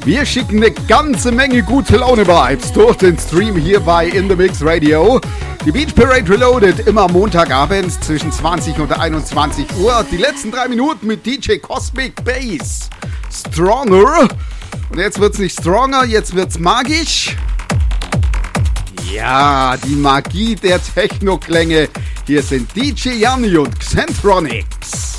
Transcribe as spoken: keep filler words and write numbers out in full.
Wir schicken eine ganze Menge gute Laune-Vibes durch den Stream hier bei In The Mix Radio. Die Beach Parade Reloaded immer Montagabend zwischen zwanzig und einundzwanzig Uhr. Die letzten drei Minuten mit D J Cosmic Bass. Stronger. Und jetzt wird's nicht stronger, jetzt wird's magisch. Ja, die Magie der Techno-Klänge. Hier sind D J Janni und Xentronics.